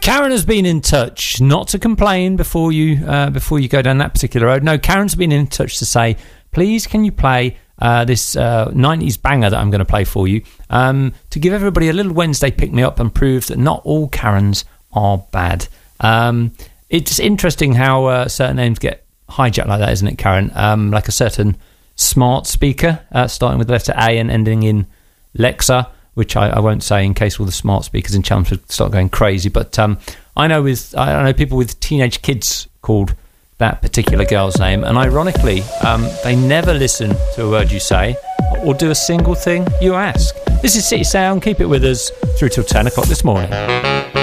Karen has been in touch, not to complain before you go down that particular road. No, Karen's been in touch to say, please, can you play this 90s banger that I'm going to play for you, to give everybody a little Wednesday pick-me-up and prove that not all Karens are bad. It's interesting how certain names get hijacked like that, isn't it, Karen? Like a certain smart speaker, starting with the letter A and ending in Lexa, which I won't say in case all the smart speakers in Chelmsford start going crazy. But I know people with teenage kids called that particular girl's name, and ironically, they never listen to a word you say or do a single thing you ask. This is City Sound. Keep it with us through till 10 o'clock this morning.